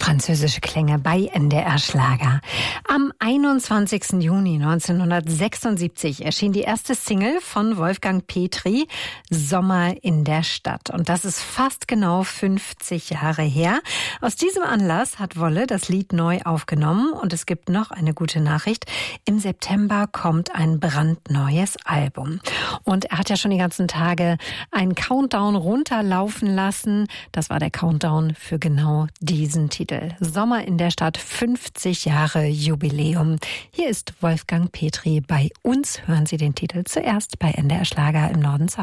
Französische Klänge bei NDR Schlager. Am 21. Juni 1976 erschien die erste Single von Wolfgang Petri, Sommer in der Stadt. Und das ist fast genau 50 Jahre her. Aus diesem Anlass hat Wolle das Lied neu aufgenommen und es gibt noch eine gute Nachricht. Im September kommt ein brandneues Album. Und er hat ja schon die ganzen Tage einen Countdown runterlaufen lassen. Das war der Countdown für genau diesen Titel. Sommer in der Stadt, 50 Jahre Jubiläum. Hier ist Wolfgang Petri bei uns. Hören Sie den Titel zuerst bei NDR Schlager im Norden.